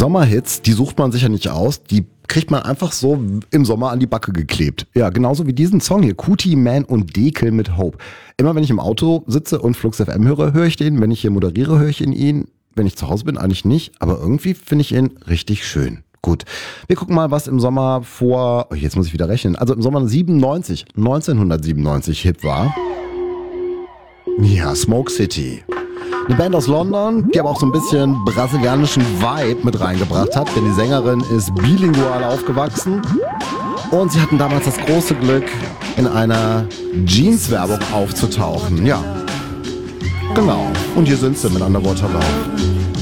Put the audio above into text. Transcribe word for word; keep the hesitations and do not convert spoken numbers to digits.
Sommerhits, die sucht man sich ja nicht aus, die kriegt man einfach so im Sommer an die Backe geklebt. Ja, genauso wie diesen Song hier, Cootie Man und Dekel mit Hope. Immer wenn ich im Auto sitze und Flux F M höre, höre ich den. Wenn ich hier moderiere, höre ich ihn. Wenn ich zu Hause bin, eigentlich nicht. Aber irgendwie finde ich ihn richtig schön. Gut, wir gucken mal, was im Sommer vor, oh, jetzt muss ich wieder rechnen, also im Sommer siebenundneunzig, neunzehnhundertsiebenundneunzig Hit war. Ja, Smoke City. Eine Band aus London, die aber auch so ein bisschen brasilianischen Vibe mit reingebracht hat, denn die Sängerin ist bilingual aufgewachsen und sie hatten damals das große Glück, in einer Jeans-Werbung aufzutauchen. Ja, genau. Und hier sind sie mit Underwater Love.